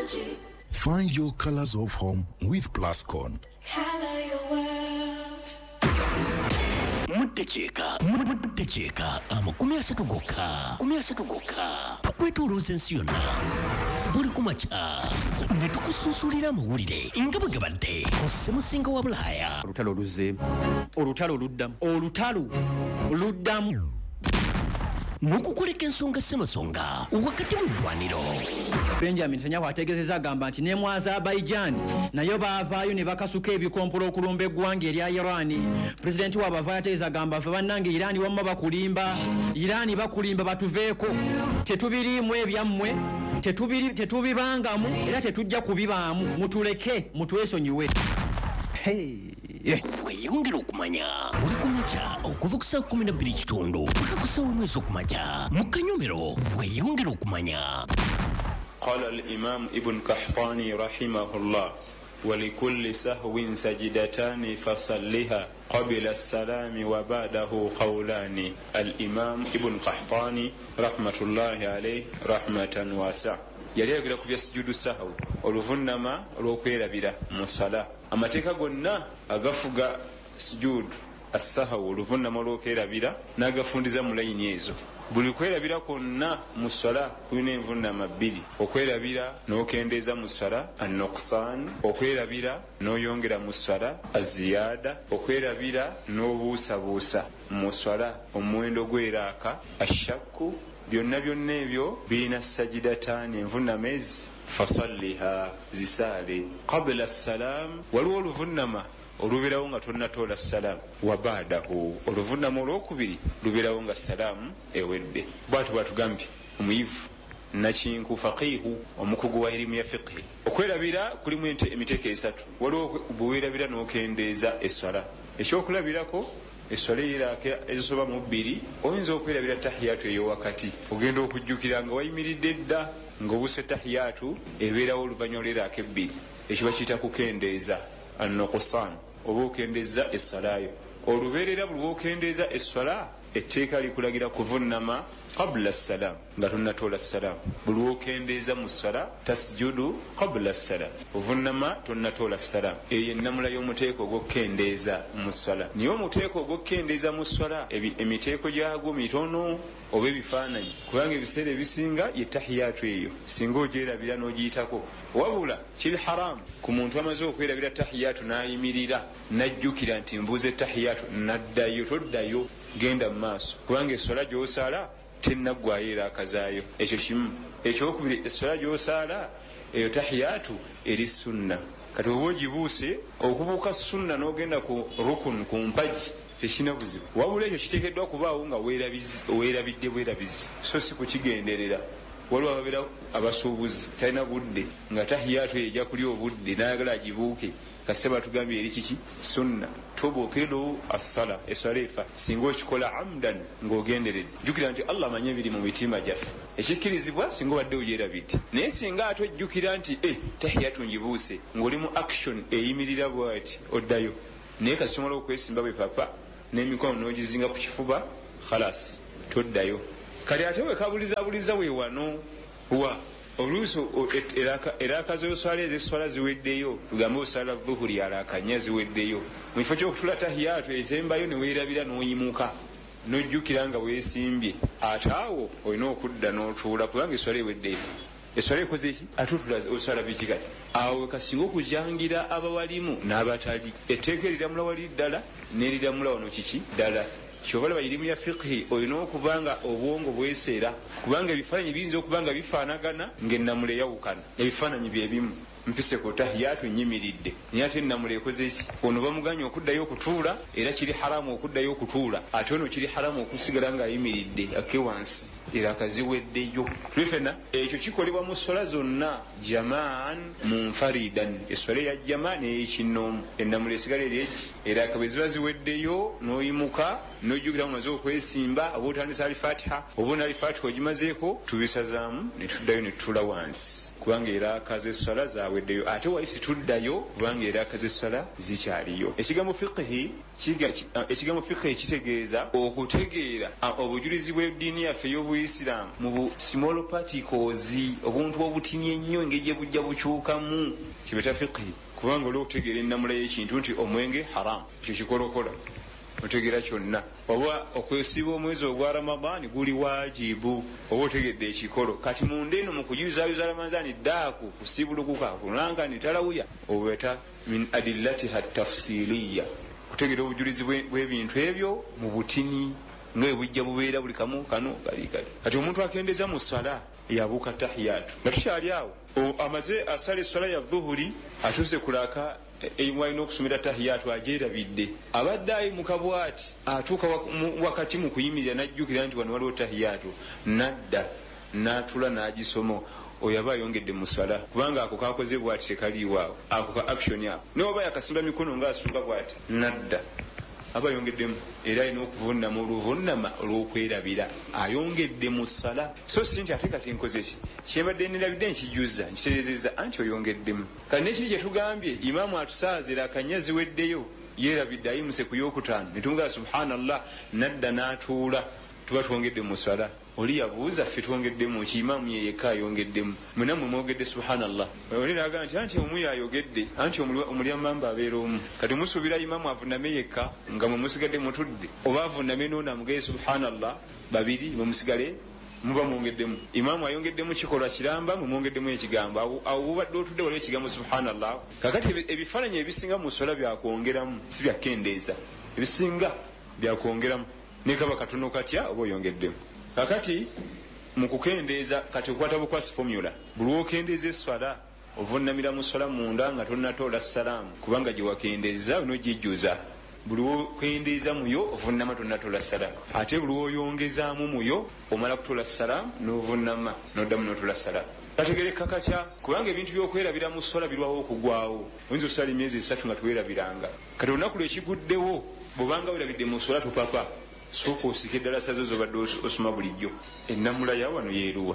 Energy. Find your colors of home with Plascon. Color your world. Muddecheka amakumi asatu gokka tukwetolooza ensi yonna buli kumakya ne tukusuusulira amawulire nga bwe gabadde ku ssemusinga wa Bulaaya. Olutalo oluzze, olutalo luddamu n'okukoleka ensonga ssemasonga wakati mu ddwaniro. Benjamin Netanyahu ategeezezza agamba nti ne mu Azerbaijan nayo baavaayo ne bakasuka ebikompolo okulumba eggwanga erya Iran. Pulezidenti waabwe avaayo ategeeza agamba ffe bannange Iran wamma bakulimba batuveeko, tetubiriimu ebyammwe, tetubibangamu era tetujja kubibaamu, mutuleke mutwesonyiwe. Weeyongera okumanya buli kumakya okuva ku saa 12:00 paka ku saa 1 ez'okumakya mu Kanyomero. Weeyongera okumanya. قال الإمام ابن قحطاني رحمه الله ولكل سهو سجدتان فصلها قبل السلام وبعده قولان. الإمام ابن قحطاني رحمة الله عليه رحمة واسعة yali ayogera ku bya sujudu sahawu oluvunnama olw'okwerabira mu sala. Amateeka gonna agafuga sujudu asahawu oluvunnama olw'okwerabira n'agafundiza mu layini ezo. Buli kwerabira kwonna mu sala kulina envunnama bbiri: okwerabira n'okendeeza mu sala an-nuqsan, okwerabira n'oyongera mu sala az-ziyada, okwerabira n'obuusabuusa mu sala omuwendo gw'eraaka ashakku. Byonna ebyo birina sajidataani, envunnama ezi fasalliha zisaale qabla salaam. Waliwo oluvunnama olubeerawo nga tonnatoola salaamu, wa baadahu oluvunnama olwokubiri lubeerawo nga salaamu ewedde. Bwatu bwatugambye omuyivu nakinku faqiihu, omukugu wa erimu ya fiqhi. Okwerabira kulimu emiteeko esatu. Waliwo bwewerabira n'okendeeza essala. Ekyokulabirako essala ey'eraaka ezisoba mu bbiri, oyinza okwerabira tahiyatu ey'owakati. Ogenda okujjukira nga wayimiridde dda ng'obuse tahiyatu ebeerawo oluvannyuma lw'eraaka ebbiri. Ekyo bakiyita kukendeeza an-nuqsan, oba okendeeza essalayo. Olubeerera buli lw'okendeeza essala, etteeka likulagira kuvunnama qabla salaam nga tonnatoola salaamu. Buli lw'okendeeza mu ssala tasjudu qabla salaam, ovunnama tonnatoola salaamu. Eyo ennamula y'omuteeko ogw'okukendeeza mu ssala. Naye omuteeko ogw'okukendeeza mu ssala emiteeko gyagwo mitono oba ebifaananyi, kubanga ebiseera ebisinga ye tahiyatu eyo singa ogyerabira n'ogiyitako. Wabula kiri haramu ku muntu amaze okwerabira tahiyatu n'ayimirira n'ajjukira nti mbuuze tahiyatu n'addayo. Toddayo, genda mu maaso, kubanga essala gy'osala tennaggwayo eraaka zaayo. Ekyo kimu. Ekyokubiri, essala gy'osala eyo tahiyatu eri sunna. Kati oba ogibuuse okubuuka sunna n'ogenda ku rukun, ku mpagi, tekina buzibu. Wabula ekyo kiteekeddwa kubaawo nga weerabidde bwerabizi, so si kukigenderera. Waliwo ababeera abasuubuzi talina budde nga tahiyatu ejja kuli obudde n'ayagala agibuuke. Kasita batugambye eri kiki? Sunna. Tubutilu as-sala, essala efa singa okikola amdan ng'ogenderedde. Jjukira nti Allah amanyi ebiri mu mitima gyaffe. Ekikkirizibwa singa obadde ogyerabidde, naye singa ate ojjukira nti tahiyatu ngibuuse ng'oli mu action eyimirira bw'ati, oddayo. Naye kasomola okwesimba bwe papa n'emikono n'ogizinga ku kifuba, khalas, toddayo. Kale ate wekabulizabuliza we wano wa oluusi eraaka z'oswala ez'esswala ziweddeyo, tugambe osala dhuhuri alaaka 4 ziweddeyo. Mu kifo ky'okutula tahiyatu esembayo ne weerabira n'oyimuka n'ojjukira nga weesimbye, ate awo olina okudda n'otuula, kubanga esswala eweddeyo. Esswala ekoze ki? Atutula osala biki kati? Awo kasinga okujangira abawalimu n'abatali. Etteeka eriramula wali ddala n'eriramula wano kiki ddala. Kyova laba erimu ya fiqhi olina okubanga obwongo bweseera, kubanga ebifaananyi biyinza okubanga bifaanagana ng'ennamula eyawukana. Ebifaananyi bye bimu. Mpise ku tahiyatu nnyimiridde, naye ate ennamula ekoze ki? Ono bamuganya okuddayo okutuula, era kiri haramu okuddayo okutuula, ate ono kiri haramu okusigala ng'ayimiridde ake wansi, era akaziweddeyo. Tulifena ekyo kikolebwa mu ssola zonna jamaan munfaridan, essola eya jamaa n'eyekinnoomu. Ennamula esigala eri eki, era akabe ziba ziweddeyo n'oyimuka n'ojjukira omaze okwesimba, oba otandisa alifatiha oba n'alifatiha ogimazeeko, tubisazaamu ne tuddayo ne tutuula wansi. kubanga eraka z'essala zaaweddeyo ate wali situddayo kubanga eraka z'essala zikyaliyo. Ekigambo fiqhi kitegeeza okutegeera obujulizi bw'eddiini yaffe ey'Obuyisiraamu mu small particles obuntu obutini ennyo engeri gye bujja bukyukamu kibeta fiqhi, kubanga olw'okutegeera ennamula y'ekintu nti omwenge haramu ekyo kikolokola otegeera kyonna, oba okwesiba omwezi ogwa Ramadaani guli wajibu oba otegedde ekikolo. Kati munda eno mu kuyuzayuza Ramadaani daaku kusibulukuka kulangani talawuya obweta min adillatiha tafsiliya, kutegeera obujulizi bw'ebintu ebyo mu butini nga bwe bujja bubeera buli kamu kano kali. Kati omuntu akendeeza mu ssala yabuuka tahiyatu nga tukyali awo amaze asala essala ya dhuhuri atuuse kulaka walina okusomera tahiyatu agyerabidde abadde ayi mu kabwati atuuka wakati mu kuyimirira najjukira nti wano waliwo tahiyatu nadda n'atula n'agisoma oyo aba ayongedde mu ssala kubanga ako kakoze bwati tekaliiwaawo ako ka action ako n'oba yakasimba mikono ng'asunga bwati nadda aba ayongeddemu era alina okuvunama oluvunnama olw'okwerabira ayongedde mu ssala so si nti ate kati nkoze ki kyembadde nerabidde nkijuza nkitereezezza anti oyongeddemu. Kati n'ekiri kye tugambye imaamu atusaazira akanya ziweddeyo yeerabidde ayimuse ku y'okutaano ne tumugamba subhanallah nadda n'atuula tuba twongedde mu ssala. Oli yabuuza ffe twongeddemu ki imaamu ye yekka ayongeddemu mwenammwe mwogedde subhanallah oli naga nti anti omu yayogedde anti omulyamamba abeera omu. Kati musuubira imaamu avuname yekka nga mwe musigadde mutudde oba avuname noona amugeye subhanallah babiri mwe musigale muba mwongeddemu. Imaamu ayongeddemu kikolwa kiramba mwe mwongeddemu ekigambo awo bubadde otudde waliwo ekigambo subhanallah. Kakati ebifaananyi ebisinga mu ssala byakwongeramu si byakendeeza, ebisinga byakwongeramu ne kaba katono katya oba oyongeddemu. Kakati mu kukendeeza kati okwata bukwasi formula buli wokendeeza essala ovunnamira mu ssala munda nga tonnatoola salaamu kubanga gye wakendeeza onogijjuza. Buli wokendeeza muyo ovunnama tonnatoola salaamu ate buli woyongezaamu muyo omala kutoola salaamu n'ovunnama n'oddamu n'otoola salaamu. Kategereka katya kubanga ebintu by'okwerabira mu ssala birwawo okugwawo. Oyinza okusala emyezi 3 nga tuwerabiranga. Kati olunaku lwekiguddewo bw'obanga werabidde mu ssala topapa sooka osika eddala sazo zobadde osoma bulijjo ennamula ya wano yeeruwa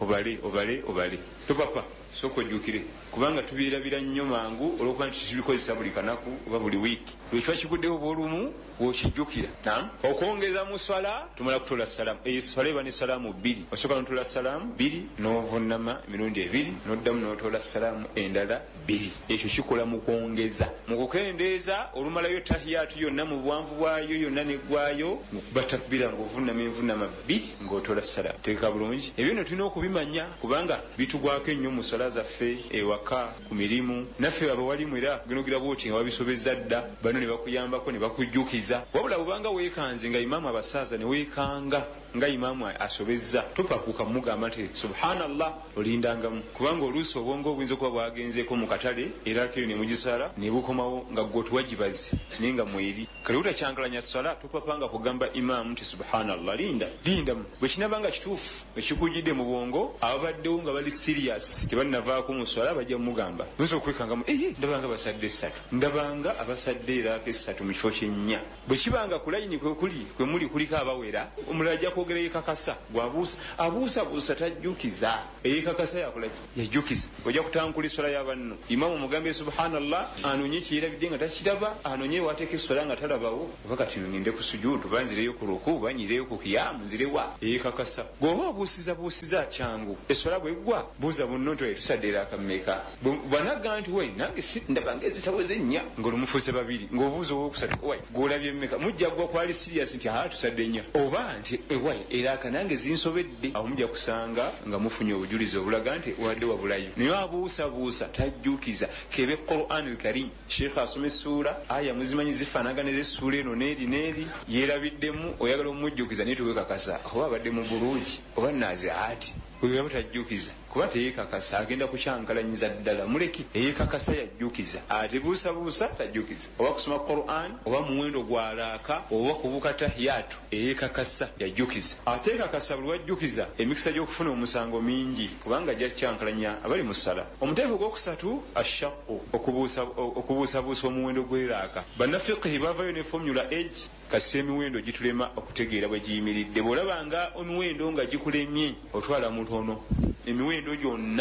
obale topapa sooka ojjukire kubanga tubyerabira nnyo mangu olwokuba nti tubikozesa buli kanaku oba buli wiiki lwekiba kiguddewo bwolumu bwokijjukira. Okwongeza mu swala tumala kutoola salaamu eyo swala eba ne salaamu 2 osooka notoola salaamu 2 n'ovunnama emirundi 2 n'oddamu n'otoola salaamu endala 2. Ekyo kikola mu kwongeza. Mu kukendeeza olumalayo tahiyatu yonna mu buwanvu bwayo yonna neggwayo mukuba takbira ng'ovunnama envunnama 2 ng'otoola salaamu. Teeka bulungi ebyo nno tulina okubimanya kubanga bitugwako ennyo mu swala zaffe ewaka ku mirimu naffe abawalimu era genogira bwoti nga babisobezza dda bano ne bakuyambako ne bakujjukiza. Wabula bubanga weekanze nga imaamu abasaaza ne weekanga nga imaamu asobezza topakuuka mugamba nti subhanallah olindangamu kubanga oluusi obwongo obuyinza okuba bwagenzeeko mu katale era keyo ne mugisala ne bukomawo nga gwe tuwagibazi naye nga mweri kale butakyankalanya ssala topapanga kugamba imaamu nti subhanallah lindamu bwe kinabanga kituufu ekikujjidde mu bwongo ababaddewo nga bali serious tebannavaako mu ssala bajja mugamba oyinza okwekangamu ndabanga abasadde 3 ndabanga abasadde eraako 3 mu kifo kyennya. Bwe kibanga ku layini kwe muli kuliko abawera omulala ajja kwogera yekakasa abuusabuusa tajjukiza eyekakasa yakolaki yajjukiza ojja kutankula esswala y'abanno imaamu mugambe subhanallah anoonye kiyerabidde nga takiraba anoonye wateeka esswala nga talabawo oba kati ngende ku sujuudu banzireyo ku ruku banyireyo ku kiyamu nzirewa eyekakasa. Bw'oba obuusizabuusiza kyangu esswala bweggwa buuza bunno nti tusadde era akammeka bw'anagga nti we nange ndabanga ezitaweze nnya ng'olumufuuse 2 ng'obuuza ow'okusatu gw'olabye mmeka mujja gwa kwali serious nti tusadde nnya oba nti era akanange zinsobedde awo mujja kusanga nga mufunye obujulizi obulaga nti wadde wabulayo naye abuusabuusa tajjukiza kebe Qur'an al-Karim Sheikh asoma essuula aya muzimanyi zifaanagana ez'essuula eno neeri yeerabiddemu oyagala omujjukiza naye tuwekakasa oba abadde mu bulungi oba naziaati oyo yaba tajjukiza kuba teyeekakasa agenda kukyankalanyiza ddala muleki eyeekakasa yajjukiza ate buusabuusa tajjukiza oba kusoma Qur'an oba muwendo gwalaaka oba kubuuka tahiyatu eyeekakasa yajjukiza ate ekakasa buli wajjukiza emikisa gy'okufuna omusango mingi kubanga ajja kyankalanya abali mu ssala. Omuteeko gwokusatu ashaqu okubuusabuusa omuwendo gweraaka. Bannafiqihi bavayo ne formula age kasita emiwendo gitulema okutegeera bwe giyimiridde bw'olabanga omiwendo nga gikulemye otwala mutono emiwendo gyonna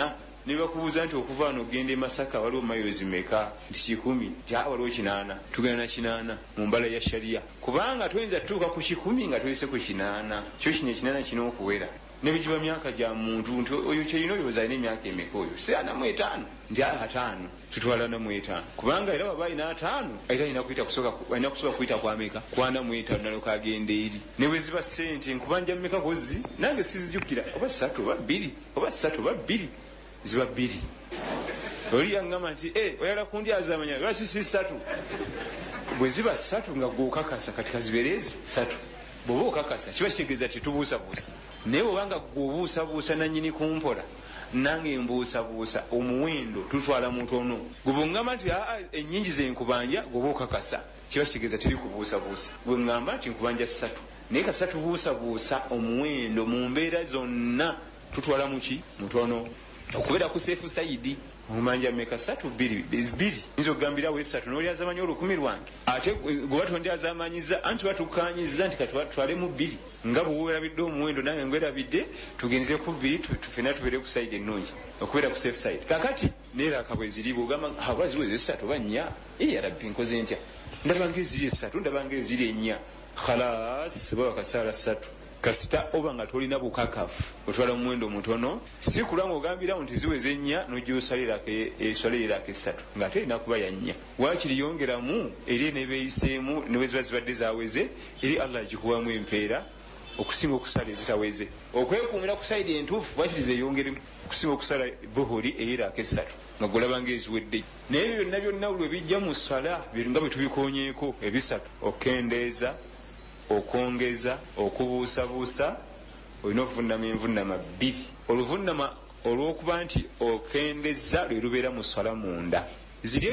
ne bakubuuza nti okuva wano ogenda e Masaka waliwo mayozi meka nti 100 nti waliwo 8 tugenda na 8 mu mbala ya sharia kubanga toyinza tutuuka ku 10 nga toyise ku 8 kyo kino 8 kino okuwera ne bigiba myaka gya muntu nti oyo kyerina olowooza alina emyaka emeka oyo si 45 nti 5 tutwala na 5 kubanga era waba alina 5 era alina kusooka kuyita kwameka kwana 5 naloka agenda eri ne bwe ziba ssente nkubanja mmeka kozi nange sizijjukira oba 3 oba 2 oba 3 oba 2 ziba 2 oli yaŋŋamba nti oyala kundyaza amanya lwaki si 3 bwe ziba 3 nga gwokakasa kati kazibereezi 3 bw'oba okakasa kiba kitegeeza titubuusabuusa naye bwobanga gweobuusabuusa nannyini kumpola nange mbuusabuusa omuwendo tutwala mutono gwe bweŋŋamba nti ennyingi zenkubanja gweoba okakasa kiba kitegeeza teri kubuusabuusa bwe ŋŋamba nti nkubanja 3 naye kasa tubuusabuusa omuwendo mu mbeera zonna tutwala muki mutono okubeera ku seefu sayidi omumanja meka 3 2 nzo gambira we 3 noli azamanya olukumi lwange ate goba tonde azamanyiza anti batukanyiza nti katwale mu 2 nga bw'owerabidde omuwendo nange ngwerabidde tugendere ku 2 tufena tubere ku side ennungi okubeera ku safe side kakati neeraka bwe ziri bwogamba abaziweze 3 oba 4 yarabbi nkoze ntya ndabanga eziri 3 ndabanga eziri 4 khalas baba kasaala 3 kasita oba nga tolina bukakafu otwala omuwendo mutono si kulanga ogambirawo nti ziweze 4 nogyusalirako esalirako 3 nga terina kuba ya 4 waakiri yongeramu eri nebeeyiseemu ne ziba zibadde zaweze eri Allah agikubamu empeera okusinga okusala ezitaweze okwekuumira ku sayidi entuufu waakiri zeyongeremu okusinga okusala dhuhuri eyirako 3 nga golabanga eziwedde naye ebyo byonna byonna lwe bijja mu sala nga bwe tubikonyeeko ebisatu okendeeza okwongeza okubuusabuusa olina okuvunama envunama 2 oluvunama olw'okuba nti okendeza lwe lubeera mu sala munda ziri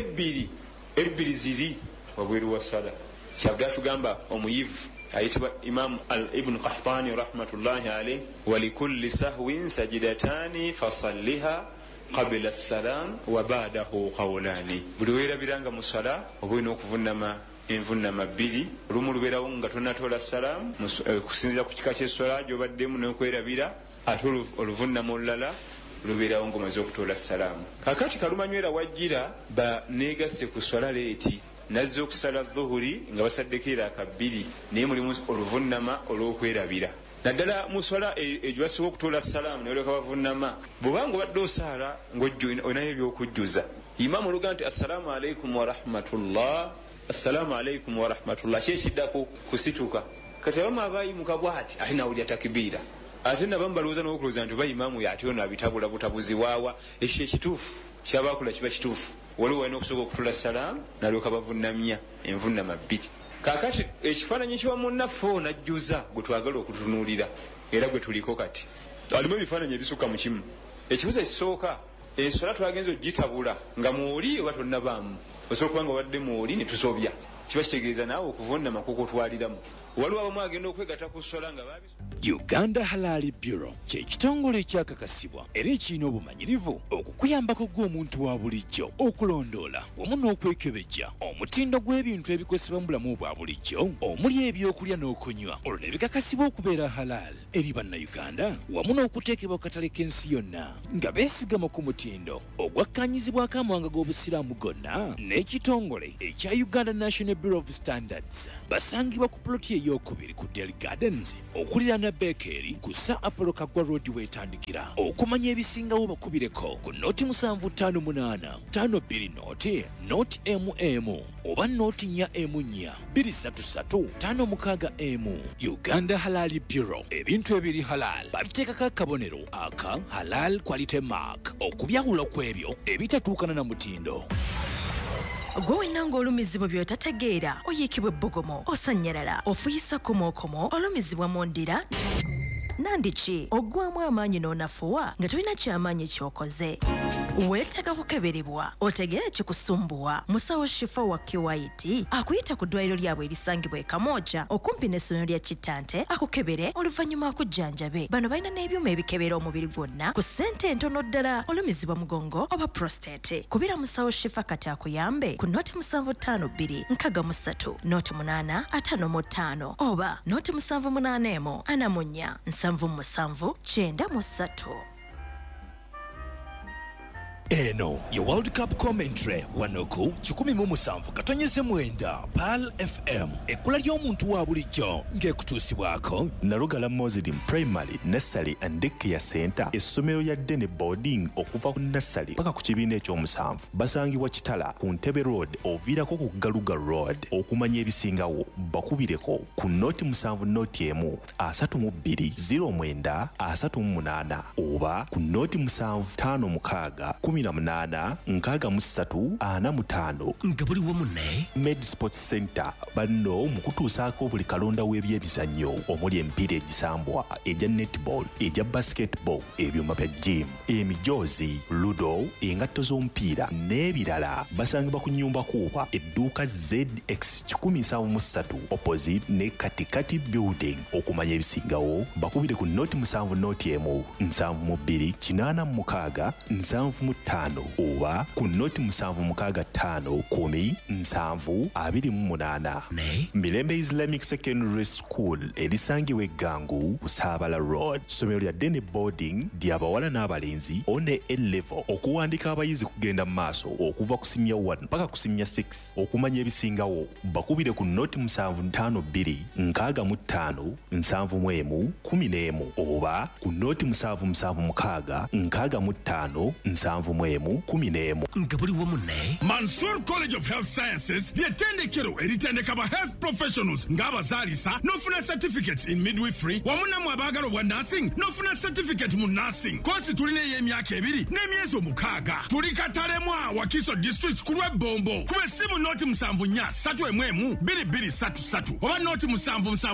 ebbiri ziri wabweru wa sala kyabula tugamba omuyivu ayitibwa Imam Ibn Qahtani rahmatullahi alayhi walikulli sahwin sajidatani fasalliha qabla as-salam wa ba'dahu qawlani buli weerabiranga mu sala oba olina okuvunama envunama 2 olumu lubeerawo nga tonatola salaamu kusinzira ku kika ky'essola gy'obaddemu n'okwerabira ate oluvunama olulala lubeerawo ng'omaze okutola salaamu kakati kalumanywera wajjira baneegasse ku swala leeti nazze okusala dhuhuri nga basaddeko eraaka 2 naye mulimu oluvunama olw'okwerabira naddala mu swala egyo basobola okutola salaamu naye olyoka bavunama bw'obanga obadde osaala ng'olinayo ebyokujjuza imaamu oluga nti assalaamu alaikum warahmatullah assalamu alaikum warahmatullah kyekiddako kusituka kati abamu abayimuka bwati ate nawulya takibiira ate nabamu balowooza n'okulowooza nti oba imaamu yate ono abitabula butabuzi waawa ekyo ekituufu kyabakula kiba kituufu waliwo walina okusobola okutula salaamu nalyoka bavunamya envunama 2 kakati ekifaananyi kiwa munnaffe najjuza gwe twagala okutunuulira era gwe tuliko kati alimu ebifaananyi ebisukka mu kimu ekibuzo ekisooka ensola twagenza ogitabula nga mwoli oba tonnabaamu osobola kuba nga obadde mwoli ne tusobya kiba kitegeeza naawe okuvunama kukutwaliramu waliwo abamu agenda okwegatta ku sola nga Uganda Halal Bureau ky'ekitongole ekyakakasibwa era ekirina obumanyirivu okukuyambako gw'omuntu wa bulijjo okulondoola wamu n'okwekebejja omutindo gw'ebintu ebikozesebwa mu bulamu bwa bulijjo omuli ebyokulya n'okunywa olwo ne bikakasibwa okubeera halal eri bannayuganda wamu n'okuteekebwa ku katale k'ensi yonna nga beesigama ku mutindo ogwakkanyizibwako amawanga g'obusiraamu gonna n'ekitongole ekya Uganda National Bureau of Standards basangibwa ku ploti ey'okubiri ku Delhi Gardens okuliraana Bekeri ku Sir Apollo Kagwa Road wetandikira okumanya ebisingawo bakubireko ku noti 758 520 noti oba noti 4 233 5 Uganda Halal Bureau ebintu ebiri halal babiteekako akabonero aka halal quality mark okubyawula kw'ebyo ebitatuukana na mutindo. Gwe wenna ng'olumizibwa by'otategeera oyiikibwa ebbugumu osanyalala ofuyisa komokomo olumizibwa mu ndira nandiki oggwamu amaanyi n'onafuwa nga tolina kyamaanyi ky'okoze weetaaga kukeberebwa otegeera kikusumbuwa musawo Shifa wa Kiwaiti akuyita ku ddwaliro lyabwe erisangibwa e Kamoja okumpi n'essomero lya Kitante akukebere oluvannyuma akujjanjabe bano balina n'ebyuma ebikebera omubiri gwonna ku ssente entono ddala olumizibwa mugongo oba prostate kubira musawo Shifa kati akuyambe ku noti 752 63 noti 855 oba noti 781 44 7 93. eno ye World Cup commentary wanoku 17/9 PAL FM ekkula ly'omuntu wa bulijjo ng'ekutuusibwako Nalugala Muslim Primary, Nursery and Daycare Center, essomero lya Dene Boarding okuva ku Nursery paka ku kibiina ekyomusanvu. Basangibwa Kitala ku Ntebe Road oviirako ku Galuga Road. Okumanya ebisingawo bakubireko ku noti 7 noti emu 32 09 oba ku noti 756 18 63 45 nga buli wamu ne Med Sports Center banno mu kutuusaako buli kalonda w'ebyemizannyo omuli emipiira egisambwa egya netball egya basketball ebyuma bya gym emijoozi ludo engatto z'omupiira n'ebirala basangibwa ku nnyumba kuuba edduuka ZX 173 opposite ne Katikati building. Okumanya ebisingawo bakubire ku noti 7 noti emu 72 86 75 oba ku noti 765 10 728 ne Mirembe Islamic Secondary School erisangibwa Gangu Kusabala Road. Somero lya Dene Boarding ly'abawala n'abalenzi one A-level okuwandika abayizi kugenda mu maaso okuva ku senior 1 mpaka ku senior 6. Okumanya ebisingawo bakubire ku noti 752 65 71 11 oba ku noti 776 65 71 11 nga buli wamu ne Mansour College of Health Sciences ly'ettendekero eritendeka ba health professionals ng'abazaalisa n'ofuna certificates in midwifery wamu nammwe abaagala obwa nursing n'ofuna certificate mu nursing. Kosi tulina ey'emyaka 2 n'emyezi 6. Tuli Katalemu Wakiso District ku lw'Ebombo. Kuba essimu noti 74 311 2233 oba noti 77